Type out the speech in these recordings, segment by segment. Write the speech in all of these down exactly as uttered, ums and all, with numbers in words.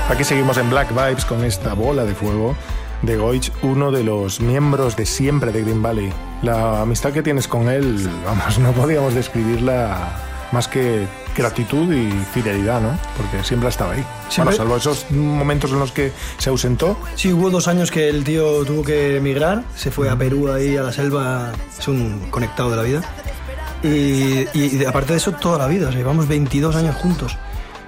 Aquí seguimos en Black Vibes con esta bola de fuego de Goich, uno de los miembros de siempre de Green Valley. La amistad que tienes con él, vamos, no podíamos describirla más que gratitud y fidelidad, ¿no? Porque siempre ha estado ahí. Siempre... Bueno, salvo esos momentos en los que se ausentó. Sí, hubo dos años que el tío tuvo que emigrar, se fue a Perú, ahí a la selva, es un conectado de la vida. Y, y aparte de eso, toda la vida, o sea, llevamos veintidós años juntos.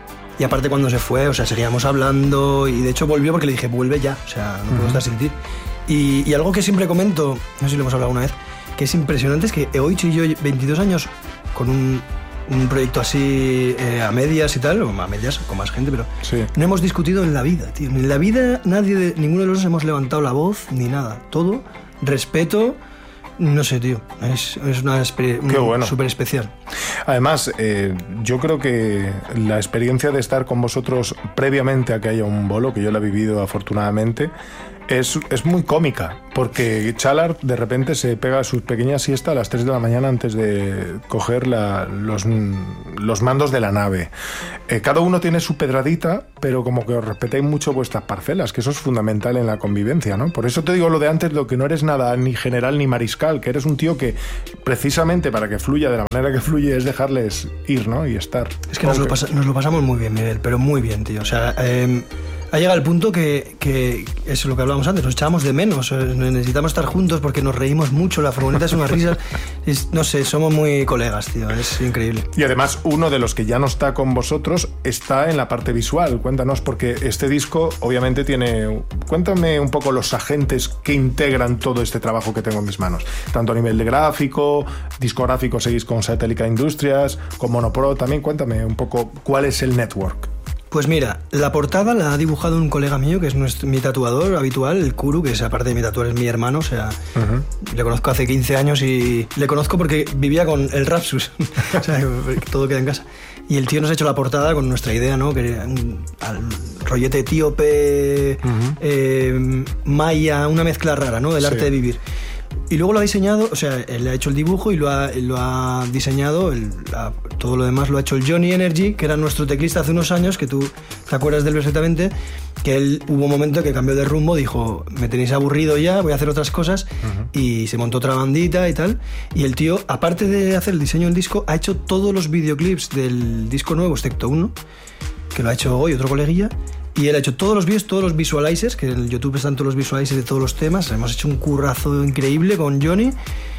Y aparte cuando se fue, o sea, seguíamos hablando y de hecho volvió porque le dije, vuelve ya, o sea, no puedo uh-huh. estar sin ti. Y, y algo que siempre comento, no sé si lo hemos hablado una vez, que es impresionante es que Eoich y yo, veintidós años, con un, un proyecto así eh, a medias y tal, o a medias, con más gente, pero sí. no hemos discutido en la vida, tío. En la vida nadie, de, ninguno de los dos hemos levantado la voz ni nada. Todo, respeto... No sé, tío, es, es una experiencia bueno. súper especial. Además, eh, yo creo que la experiencia de estar con vosotros previamente a que haya un bolo, que yo la he vivido afortunadamente, es, es muy cómica, porque Chalart de repente se pega su pequeña siesta a las tres de la mañana antes de coger la, los, los mandos de la nave. Eh, cada uno tiene su pedradita, pero como que os respetáis mucho vuestras parcelas, que eso es fundamental en la convivencia, ¿no? Por eso te digo lo de antes, lo que no eres nada ni general ni mariscal, que eres un tío que precisamente para que fluya de la manera que fluye es dejarles ir, ¿no? Y estar. Es que nos lo, pasa, nos lo pasamos muy bien, Miguel, pero muy bien, tío. O sea, eh, ha llegado el punto que, que es lo que hablábamos antes, nos echábamos de menos, necesitamos estar juntos porque nos reímos mucho, la furgoneta es unas risas, es, no sé, somos muy colegas, tío, es increíble. Y además uno de los que ya no está con vosotros está en la parte visual, cuéntanos, porque este disco obviamente tiene, cuéntame un poco los agentes que integran todo este trabajo que tengo en mis manos, tanto a nivel de gráfico, discográfico, seguís con Satelica Industrias, con Monopro también, cuéntame un poco cuál es el network. Pues mira, la portada la ha dibujado un colega mío, que es nuestro, mi tatuador habitual, el Kuru, que es aparte de mi tatuador, es mi hermano, o sea, uh-huh. le conozco hace quince años y le conozco porque vivía con el Rapsus, o sea, todo queda en casa. Y el tío nos ha hecho la portada con nuestra idea, ¿no? Que era un al rollete etíope, uh-huh. eh, maya, una mezcla rara, ¿no? Del sí. arte de vivir. Y luego lo ha diseñado, o sea, él ha hecho el dibujo y lo ha, lo ha diseñado, el, la, todo lo demás lo ha hecho el Johnny Energy, que era nuestro teclista hace unos años, que tú te acuerdas de él perfectamente, que él hubo un momento que cambió de rumbo, dijo, me tenéis aburrido ya, voy a hacer otras cosas, uh-huh. y se montó otra bandita y tal, y el tío, aparte de hacer el diseño del disco, ha hecho todos los videoclips del disco nuevo, excepto uno, que lo ha hecho hoy otro coleguilla, y él ha hecho todos los vídeos, todos los visualizers, que en el YouTube están todos los visualizers de todos los temas. Hemos hecho un currazo increíble con Johnny.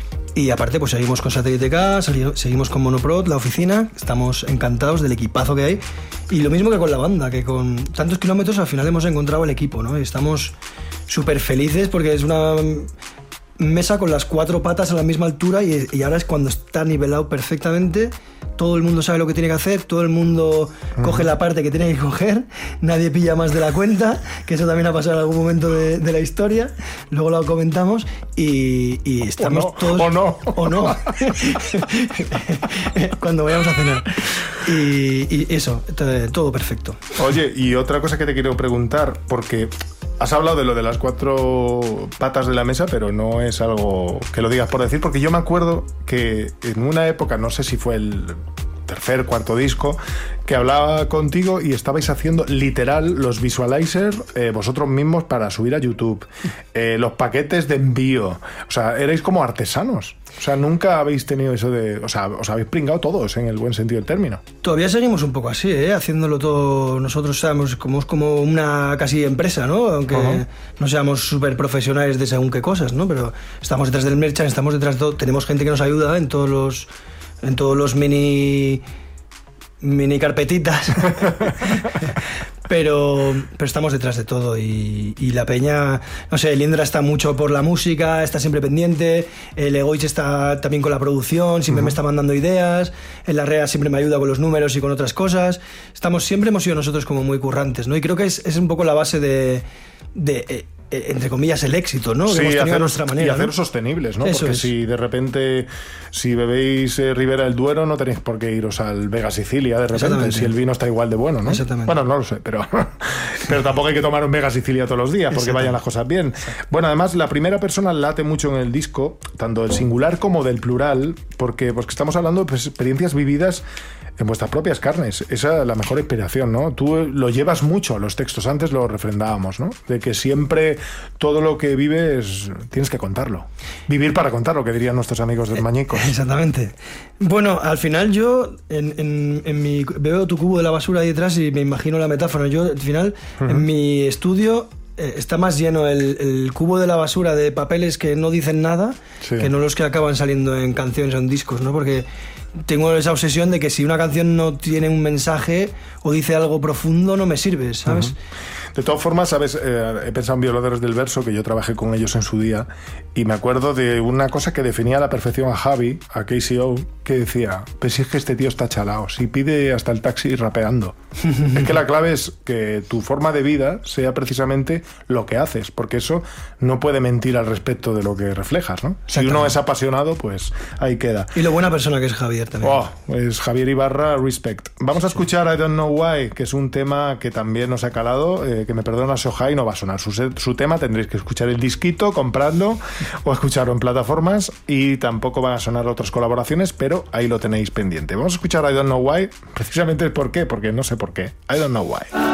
Y aparte, pues seguimos con Satélite K, seguimos con Monoprod, la oficina. Estamos encantados del equipazo que hay. Y lo mismo que con la banda, que con tantos kilómetros al final hemos encontrado el equipo, ¿no? Y estamos súper felices porque es una mesa con las cuatro patas a la misma altura y, y ahora es cuando está nivelado perfectamente. Todo el mundo sabe lo que tiene que hacer, todo el mundo uh-huh. coge la parte que tiene que coger, nadie pilla más de la cuenta, que eso también ha pasado en algún momento de, de la historia, luego lo comentamos y, y estamos o no, todos... O no. O no. Cuando vayamos a cenar. Y, y eso, todo perfecto. Oye, y otra cosa que te quiero preguntar, porque... Has hablado de lo de las cuatro patas de la mesa, pero no es algo que lo digas por decir, porque yo me acuerdo que en una época, no sé si fue el tercer, cuarto disco, que hablaba contigo y estabais haciendo literal los visualizers eh, vosotros mismos para subir a YouTube, eh, los paquetes de envío, o sea, erais como artesanos. O sea, nunca habéis tenido eso de... O sea, os habéis pringado todos en el buen sentido del término. Todavía seguimos un poco así, ¿eh? Haciéndolo todo nosotros, sabemos, como es como una casi empresa, ¿no? Aunque uh-huh. no seamos súper profesionales de según qué cosas, ¿no? Pero estamos detrás del merchant, estamos detrás de todo. Tenemos gente que nos ayuda en todos los... En todos los mini... Mini carpetitas. Pero, pero estamos detrás de todo y, y la peña, no sé, el Indra está mucho por la música, está siempre pendiente, el Egoich está también con la producción, siempre uh-huh. me está mandando ideas, el Larrea siempre me ayuda con los números y con otras cosas, estamos, siempre hemos sido nosotros como muy currantes, ¿no? Y creo que es, es un poco la base de... de eh, entre comillas el éxito, ¿no? Sí, que hemos tenido hacer, a nuestra manera, y hacer ¿no? sostenibles, ¿no? Eso porque es. Si de repente si bebéis eh, Ribera del Duero no tenéis por qué iros al Vega Sicilia de repente, si el vino está igual de bueno, ¿no? Exactamente. Bueno, no lo sé, pero pero tampoco hay que tomar un Mega Sicilia todos los días porque vayan las cosas bien. Bueno, además la primera persona late mucho en el disco, tanto del singular como del plural, porque, porque estamos hablando de experiencias vividas en vuestras propias carnes. Esa es la mejor inspiración, ¿no? Tú lo llevas mucho a los textos, antes lo refrendábamos, ¿no? De que siempre todo lo que vives tienes que contarlo. Vivir para contarlo, que dirían nuestros amigos del Mañicos. Exactamente. Bueno, al final yo en, en, en mi, veo tu cubo de la basura ahí detrás y me imagino la metáfora. Yo al final uh-huh. en mi estudio eh, está más lleno el, el cubo de la basura de papeles que no dicen nada sí. que no los que acaban saliendo en canciones o en discos, ¿no? Porque tengo esa obsesión de que si una canción no tiene un mensaje o dice algo profundo no me sirve, ¿sabes? Uh-huh. De todas formas, sabes, eh, he pensado en Violadores del Verso, que yo trabajé con ellos en su día, y me acuerdo de una cosa que definía a la perfección a Javi, a K C O, que decía, pues si es que este tío está chalao, si pide hasta el taxi rapeando. Es que la clave es que tu forma de vida sea precisamente lo que haces, porque eso no puede mentir al respecto de lo que reflejas, ¿no? Si uno es apasionado, pues ahí queda. Y lo buena persona que es Javier también. Oh, es Javier Ibarra, respect. Vamos a escuchar I Don't Know Why, que es un tema que también nos ha calado, eh, que me perdona Sohai, no va a sonar su, su tema, tendréis que escuchar el disquito, comprarlo o escucharlo en plataformas, y tampoco van a sonar otras colaboraciones, pero ahí lo tenéis pendiente. Vamos a escuchar I Don't Know Why, precisamente ¿por qué? Porque no sé por qué. I Don't Know Why.